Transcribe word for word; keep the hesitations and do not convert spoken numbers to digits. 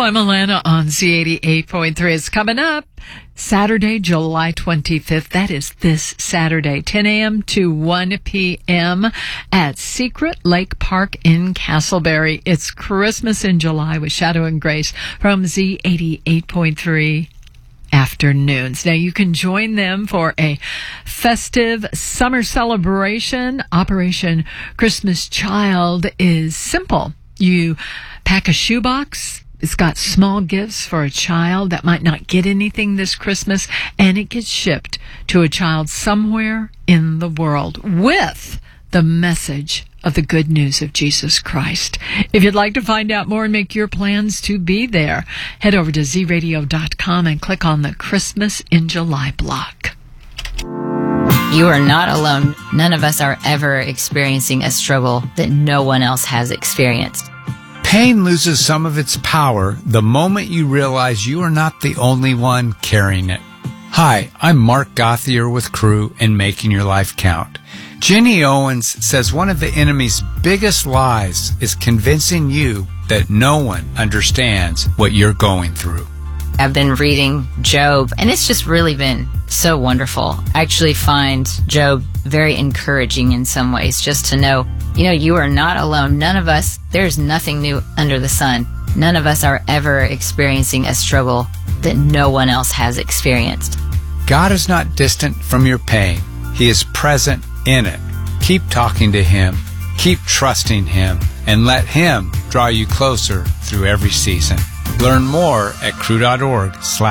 I'm Alana on Z eighty-eight point three. It's coming up Saturday, July twenty-fifth. That is this Saturday, ten a.m. to one p.m. at Secret Lake Park in Castleberry. It's Christmas in July with Shadow and Grace from Z eighty-eight point three. Afternoons. Now you can join them for a festive summer celebration. Operation Christmas Child is simple. You pack a shoebox. It's got small gifts for a child that might not get anything this Christmas, and it gets shipped to a child somewhere in the world with the message of the good news of Jesus Christ. If you'd like to find out more and make your plans to be there, head over to z radio dot com and click on the Christmas in July block. You are not alone. None of us are ever experiencing a struggle that no one else has experienced. Pain loses some of its power the moment you realize you are not the only one carrying it. Hi, I'm Mark Gauthier with Crew and Making Your Life Count. Jenny Owens says one of the enemy's biggest lies is convincing you that no one understands what you're going through. I've been reading Job, and it's just really been so wonderful. I actually find Job very encouraging in some ways, just to know, you know, you are not alone. None of us, there's nothing new under the sun. None of us are ever experiencing a struggle that no one else has experienced. God is not distant from your pain. He is present in it. Keep talking to Him, keep trusting Him, and let Him draw you closer through every season. Learn more at crew dot org slash